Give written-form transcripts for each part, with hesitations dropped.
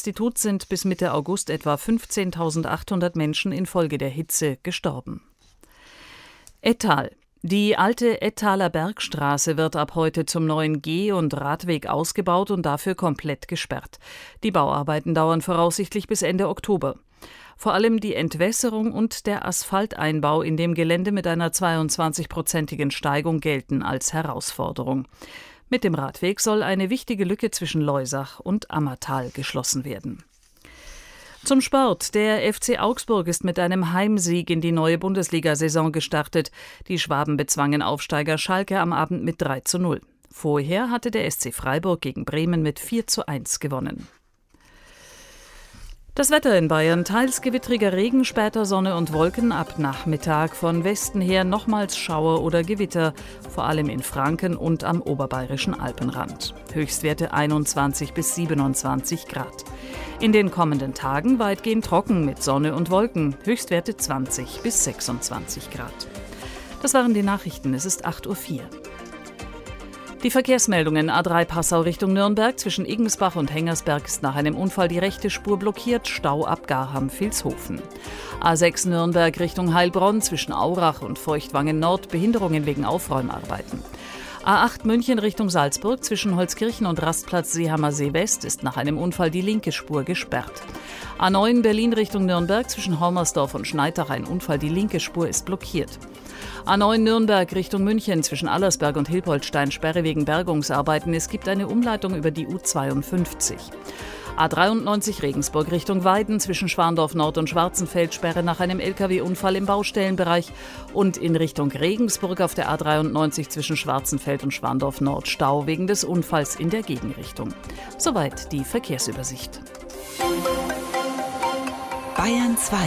Institut sind bis Mitte August etwa 15.800 Menschen infolge der Hitze gestorben. Ettal. Die alte Ettaler Bergstraße wird ab heute zum neuen Geh- und Radweg ausgebaut und dafür komplett gesperrt. Die Bauarbeiten dauern voraussichtlich bis Ende Oktober. Vor allem die Entwässerung und der Asphalteinbau in dem Gelände mit einer 22-prozentigen Steigung gelten als Herausforderung. Mit dem Radweg soll eine wichtige Lücke zwischen Loisach und Ammertal geschlossen werden. Zum Sport. Der FC Augsburg ist mit einem Heimsieg in die neue Bundesliga-Saison gestartet. Die Schwaben bezwangen Aufsteiger Schalke am Abend mit 3:0. Vorher hatte der SC Freiburg gegen Bremen mit 4:1 gewonnen. Das Wetter in Bayern: teils gewittriger Regen, später Sonne und Wolken, ab Nachmittag von Westen her nochmals Schauer oder Gewitter, vor allem in Franken und am oberbayerischen Alpenrand. Höchstwerte 21 bis 27 Grad. In den kommenden Tagen weitgehend trocken mit Sonne und Wolken, Höchstwerte 20 bis 26 Grad. Das waren die Nachrichten, es ist 8:04 Uhr. Die Verkehrsmeldungen: A3 Passau Richtung Nürnberg, zwischen Igensbach und Hengersberg ist nach einem Unfall die rechte Spur blockiert, Stau ab Garham-Vilshofen. A6 Nürnberg Richtung Heilbronn, zwischen Aurach und Feuchtwangen Nord, Behinderungen wegen Aufräumarbeiten. A8 München Richtung Salzburg, zwischen Holzkirchen und Rastplatz Seehamer See West ist nach einem Unfall die linke Spur gesperrt. A9 Berlin Richtung Nürnberg, zwischen Hormersdorf und Schneidach ein Unfall, die linke Spur ist blockiert. A9 Nürnberg Richtung München, zwischen Allersberg und Hilpoltstein Sperre wegen Bergungsarbeiten. Es gibt eine Umleitung über die U52. A93 Regensburg Richtung Weiden, zwischen Schwandorf Nord und Schwarzenfeld Sperre nach einem LKW-Unfall im Baustellenbereich. Und in Richtung Regensburg auf der A93 zwischen Schwarzenfeld und Schwandorf Nord Stau wegen des Unfalls in der Gegenrichtung. Soweit die Verkehrsübersicht. Bayern 2.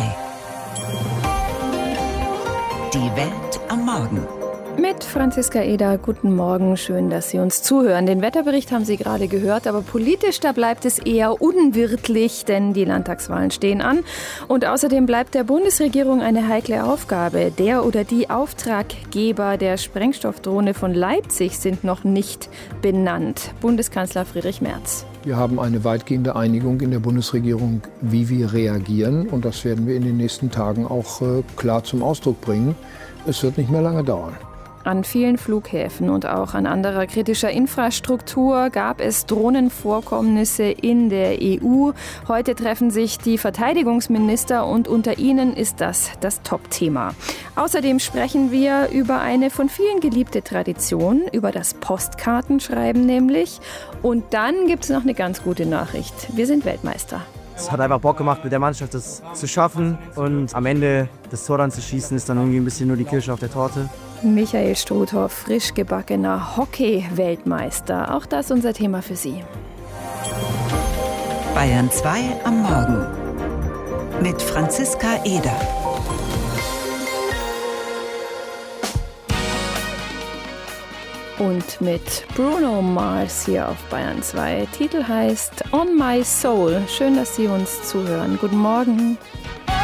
Die Welt am Morgen. Mit Franziska Eder, guten Morgen, schön, dass Sie uns zuhören. Den Wetterbericht haben Sie gerade gehört, aber politisch, da bleibt es eher unwirtlich, denn die Landtagswahlen stehen an. Und außerdem bleibt der Bundesregierung eine heikle Aufgabe. Der oder die Auftraggeber der Sprengstoffdrohne von Leipzig sind noch nicht benannt. Bundeskanzler Friedrich Merz. Wir haben eine weitgehende Einigung in der Bundesregierung, wie wir reagieren. Und das werden wir in den nächsten Tagen auch klar zum Ausdruck bringen. Es wird nicht mehr lange dauern. An vielen Flughäfen und auch an anderer kritischer Infrastruktur gab es Drohnenvorkommnisse in der EU. Heute treffen sich die Verteidigungsminister und unter ihnen ist das Top-Thema. Außerdem sprechen wir über eine von vielen geliebte Tradition, über das Postkartenschreiben nämlich. Und dann gibt es noch eine ganz gute Nachricht. Wir sind Weltmeister. Es hat einfach Bock gemacht, mit der Mannschaft das zu schaffen und am Ende das Tor dann zu schießen, ist dann irgendwie ein bisschen nur die Kirsche auf der Torte. Michael Struthoff, frisch gebackener Hockey-Weltmeister. Auch das unser Thema für Sie. Bayern 2 am Morgen mit Franziska Eder. Und mit Bruno Mars hier auf Bayern 2. Titel heißt On My Soul. Schön, dass Sie uns zuhören. Guten Morgen.